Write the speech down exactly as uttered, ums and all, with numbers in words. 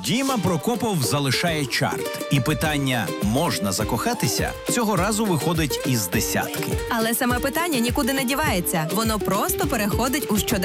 Діма Прокопов залишає чарт. І питання «можна закохатися?» цього разу виходить із десятки. Але саме питання нікуди не дівається. Воно просто переходить у щоденний